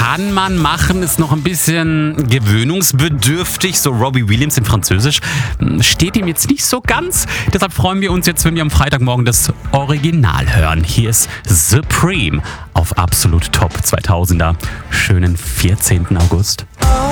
kann man machen, ist noch ein bisschen gewöhnungsbedürftig. So Robbie Williams in Französisch steht ihm jetzt nicht so ganz. Deshalb freuen wir uns jetzt, wenn wir am Freitagmorgen das Original hören. Hier ist Supreme auf Absolut Top 2000er. Schönen 14. August.